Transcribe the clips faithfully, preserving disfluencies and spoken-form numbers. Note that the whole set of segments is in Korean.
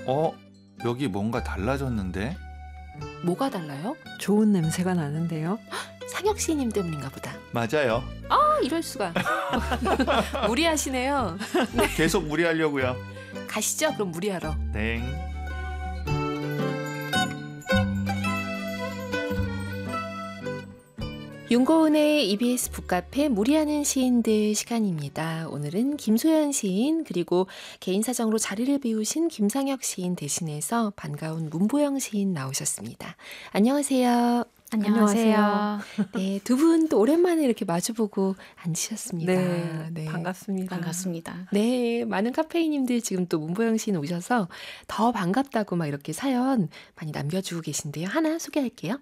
어? 여기 뭔가 달라졌는데? 뭐가 달라요? 좋은 냄새가 나는데요. 상혁 시인님 때문인가 보다. 맞아요. 아, 이럴 수가. 무리하시네요. 계속 무리하려고요. 가시죠. 그럼 무리하러. 땡. 윤고은의 이비에스 북카페 무리하는 시인들 시간입니다. 오늘은 김소연 시인 그리고 개인 사정으로 자리를 비우신 김상혁 시인 대신해서 반가운 문보영 시인 나오셨습니다. 안녕하세요. 안녕하세요. 네, 두 분 또 오랜만에 이렇게 마주보고 앉으셨습니다. 네, 네. 반갑습니다. 반갑습니다. 네, 많은 카페이님들 지금 또 문보영 시인 오셔서 더 반갑다고 막 이렇게 사연 많이 남겨주고 계신데요. 하나 소개할게요.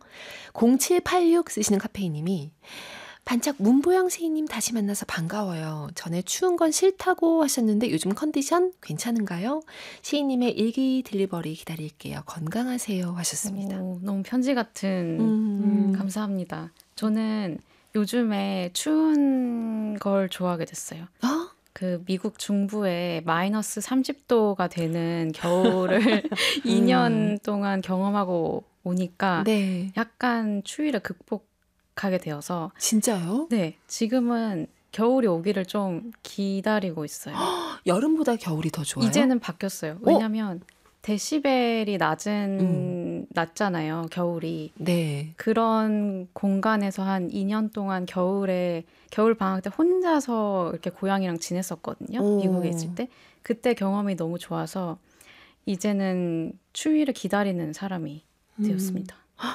공칠팔육 쓰시는 카페이님이 반짝 문보영 시인님 다시 만나서 반가워요. 전에 추운 건 싫다고 하셨는데 요즘 컨디션 괜찮은가요? 시인님의 일기 딜리버리 기다릴게요. 건강하세요 하셨습니다. 오, 너무 편지 같은 음. 감사합니다. 저는 요즘에 추운 걸 좋아하게 됐어요. 어? 그 미국 중부에 마이너스 삼십 도가 되는 겨울을 이 년 동안 경험하고 오니까 네. 약간 추위를 극복하게 되어서 진짜요? 네, 지금은 겨울이 오기를 좀 기다리고 있어요. 여름보다 겨울이 더 좋아요? 이제는 바뀌었어요. 왜냐면 데시벨이 낮은 음. 낮잖아요. 겨울이. 네. 그런 공간에서 한 이 년 동안 겨울에 겨울 방학 때 혼자서 이렇게 고양이랑 지냈었거든요. 오. 미국에 있을 때. 그때 경험이 너무 좋아서 이제는 추위를 기다리는 사람이 되었습니다.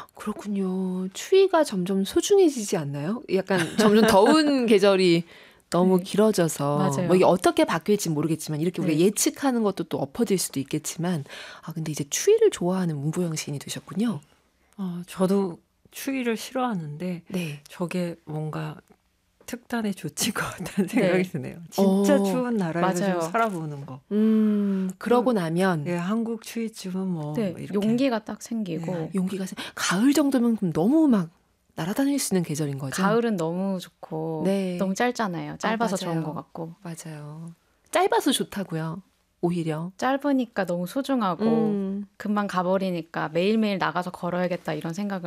그렇군요. 추위가 점점 소중해지지 않나요? 약간 점점 더운 계절이 너무 네. 길어져서 맞아요. 뭐 이게 어떻게 바뀔지 모르겠지만 이렇게 우리가 네. 예측하는 것도 또 엎어질 수도 있겠지만 아 근데 이제 추위를 좋아하는 문보영 시인이 되셨군요. 어, 저도 추위를 싫어하는데 네. 저게 뭔가 특단의 조치인 것 같다는 생각이 네. 드네요. 진짜 어, 추운 나라에서 맞아요. 좀 살아보는 거. 음 그러고 나면 예, 한국 추위쯤은 뭐 네, 이렇게 용기가 딱 생기고 네. 용기가 생 가을 정도면 그럼 너무 막 날아다닐 수 있는 계절인 거죠. 가을은 너무 좋고 네. 너무 짧잖아요. 짧아서 아, 좋은 맞아요. 것 같고 맞아요. 짧아서 좋다고요. 오히려. 짧으니까 너무 소중하고 음. 금방 가버리니까 매일매일 나가서 걸어야겠다 이런 생각을